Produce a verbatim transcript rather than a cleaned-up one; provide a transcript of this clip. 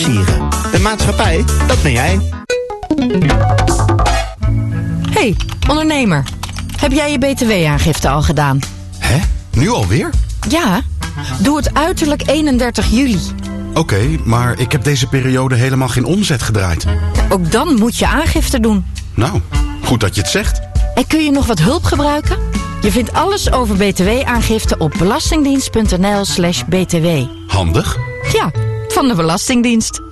Sieren. De maatschappij, dat ben jij. Hey, ondernemer. Heb jij je B T W-aangifte al gedaan? Hè? Nu alweer? Ja, doe het uiterlijk eenendertig juli. Oké, okay, maar ik heb deze periode helemaal geen omzet gedraaid. Ook dan moet je aangifte doen. Nou, goed dat je het zegt. En kun je nog wat hulp gebruiken? Je vindt alles over B T W-aangifte op belastingdienst punt n l slash b t w. Handig. Ja, van de Belastingdienst.